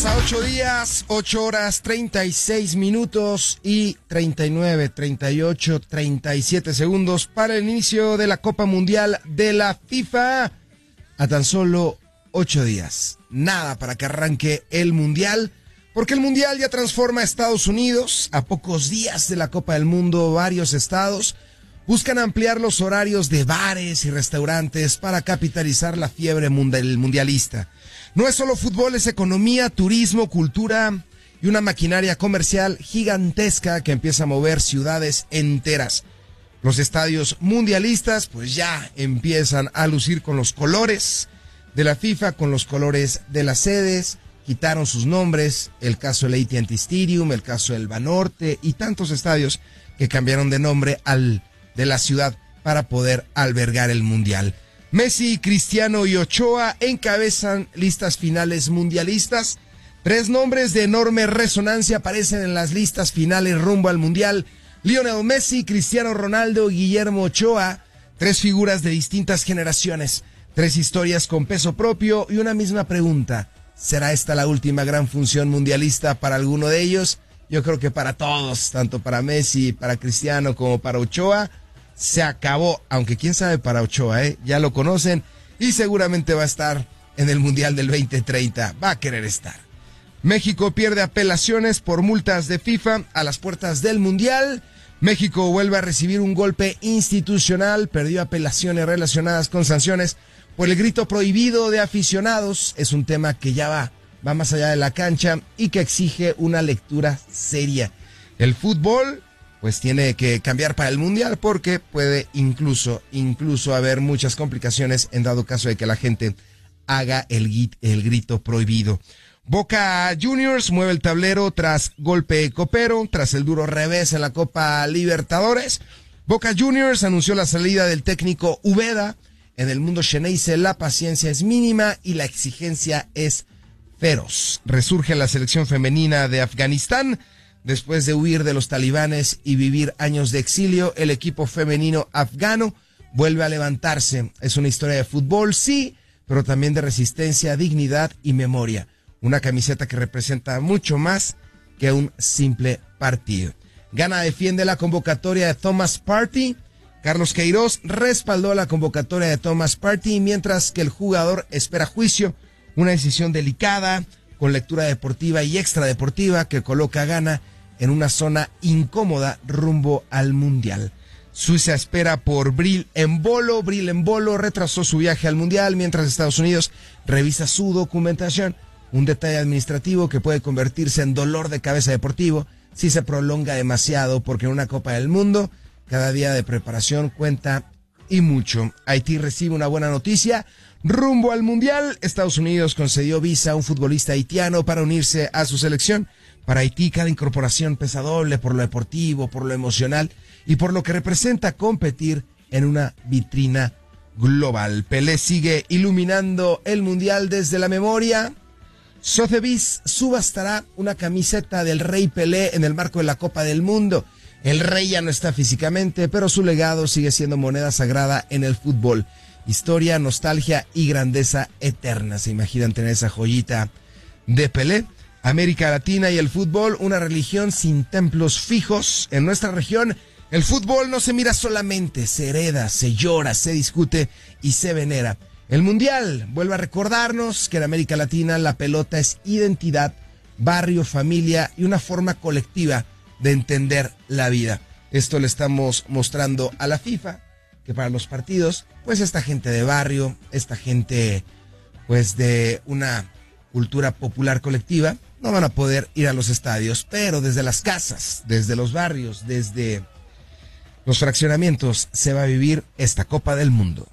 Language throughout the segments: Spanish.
A 8 días, 8 horas, 36 minutos y 39, 38, 37 segundos para el inicio de la Copa Mundial de la FIFA. A tan solo 8 días. Nada para que arranque el Mundial, porque el Mundial ya transforma a Estados Unidos. A pocos días de la Copa del Mundo, varios estados buscan ampliar los horarios de bares y restaurantes para capitalizar la fiebre mundialista. No es solo fútbol, es economía, turismo, cultura y una maquinaria comercial gigantesca que empieza a mover ciudades enteras. Los estadios mundialistas pues ya empiezan a lucir con los colores de la FIFA, con los colores de las sedes. Quitaron sus nombres, el caso del AT&T Stadium, el caso del Banorte y tantos estadios que cambiaron de nombre al de la ciudad para poder albergar el Mundial. Messi, Cristiano y Ochoa encabezan listas finales mundialistas. 3 nombres de enorme resonancia aparecen en las listas finales rumbo al Mundial. Lionel Messi, Cristiano Ronaldo y Guillermo Ochoa. 3 figuras de distintas generaciones. 3 historias con peso propio y una misma pregunta. ¿Será esta la última gran función mundialista para alguno de ellos? Yo creo que para todos, tanto para Messi, para Cristiano como para Ochoa. Se acabó, aunque quién sabe para Ochoa, ya lo conocen y seguramente va a estar en el Mundial del 2030, va a querer estar. México pierde apelaciones por multas de FIFA a las puertas del Mundial. México vuelve a recibir un golpe institucional, perdió apelaciones relacionadas con sanciones por el grito prohibido de aficionados. Es un tema que ya va más allá de la cancha y que exige una lectura seria. El fútbol pues tiene que cambiar para el Mundial porque puede incluso haber muchas complicaciones en dado caso de que la gente haga el grito prohibido. Boca Juniors mueve el tablero tras golpe copero, tras el duro revés en la Copa Libertadores. Boca Juniors anunció la salida del técnico Ubeda. En el mundo xeneize la paciencia es mínima y la exigencia es feroz. Resurge la selección femenina de Afganistán. Después de huir de los talibanes y vivir años de exilio, el equipo femenino afgano vuelve a levantarse. Es una historia de fútbol, sí, pero también de resistencia, dignidad y memoria. Una camiseta que representa mucho más que un simple partido. Ghana defiende la convocatoria de Thomas Partey. Carlos Queiroz respaldó la convocatoria de Thomas Partey, mientras que el jugador espera juicio, una decisión delicada, con lectura deportiva y extradeportiva que coloca a Ghana en una zona incómoda rumbo al Mundial. Suiza espera por Bril Embolo. Bril Embolo retrasó su viaje al Mundial mientras Estados Unidos revisa su documentación. Un detalle administrativo que puede convertirse en dolor de cabeza deportivo si se prolonga demasiado, porque en una Copa del Mundo cada día de preparación cuenta y mucho. Haití recibe una buena noticia. Rumbo al Mundial, Estados Unidos concedió visa a un futbolista haitiano para unirse a su selección. Para Haití, cada incorporación pesa doble por lo deportivo, por lo emocional y por lo que representa competir en una vitrina global. Pelé sigue iluminando el Mundial desde la memoria. Sotheby's subastará una camiseta del Rey Pelé en el marco de la Copa del Mundo. El Rey ya no está físicamente, pero su legado sigue siendo moneda sagrada en el fútbol. Historia, nostalgia y grandeza eterna. ¿Se imaginan tener esa joyita de Pelé? América Latina y el fútbol, una religión sin templos fijos. En nuestra región, el fútbol no se mira solamente, se hereda, se llora, se discute y se venera. El Mundial vuelve a recordarnos que en América Latina la pelota es identidad, barrio, familia y una forma colectiva de entender la vida. Esto le estamos mostrando a la FIFA, que para los partidos, pues esta gente de barrio, esta gente pues de una cultura popular colectiva, no van a poder ir a los estadios, pero desde las casas, desde los barrios, desde los fraccionamientos, se va a vivir esta Copa del Mundo.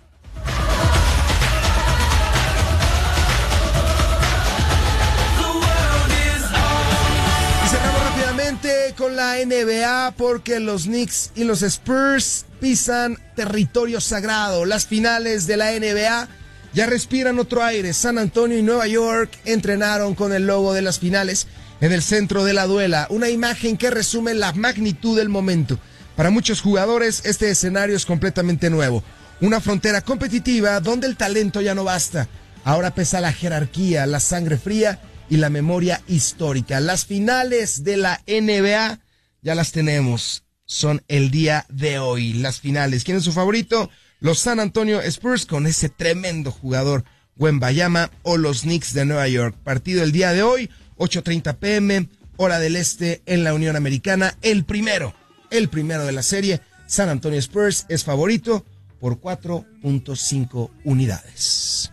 Y cerramos rápidamente con la NBA, porque los Knicks y los Spurs pisan territorio sagrado. Las finales de la NBA ya respiran otro aire. San Antonio y Nueva York entrenaron con el logo de las finales en el centro de la duela. Una imagen que resume la magnitud del momento. Para muchos jugadores, este escenario es completamente nuevo. Una frontera competitiva donde el talento ya no basta. Ahora pesa la jerarquía, la sangre fría y la memoria histórica. Las finales de la NBA ya las tenemos, son el día de hoy, las finales. ¿Quién es su favorito? Los San Antonio Spurs con ese tremendo jugador Wembanyama o los Knicks de Nueva York. Partido el día de hoy, 8:30 p.m., hora del este en la Unión Americana. El primero de la serie. San Antonio Spurs es favorito por 4.5 unidades.